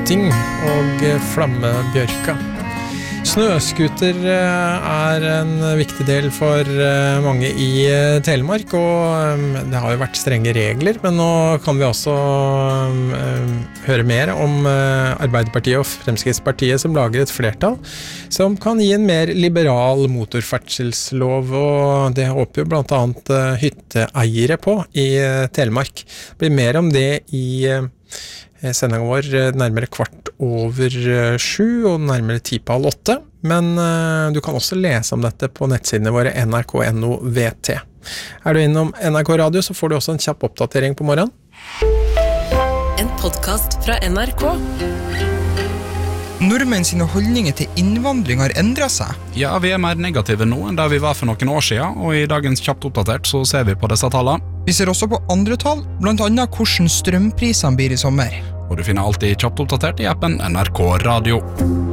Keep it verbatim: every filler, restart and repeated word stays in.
Hytting og Flammebjørka. Snøskuter er en viktig del for mange i Telemark, og det har jo vært strenge regler, men nå kan vi også høre mer om Arbeiderpartiet og Fremskrittspartiet som lager et flertall som kan gi en mer liberal motorferdselslov, og det håper jo blant annet hytteeiere på i Telemark. Det blir mer om det i sendingen vår nærmere kvart over sju og nærmere ti på halv åtte, men uh, du kan også lese om dette på nettsidene våre N R K punktum no V T. Er du innom N R K Radio, så får du også en kjapp oppdatering på morgenen. En podcast fra N R K. Nordmenn sine holdninger til innvandring har endret seg. Ja, vi er mer negative nå enn der vi var for noen år siden, og i dagens kjapt oppdatert så ser vi på disse tallene. Vi ser også på andre tall, blant annet hvordan strømprisene blir i sommer. Og du finner alltid kjapt oppdatert i appen N R K Radio.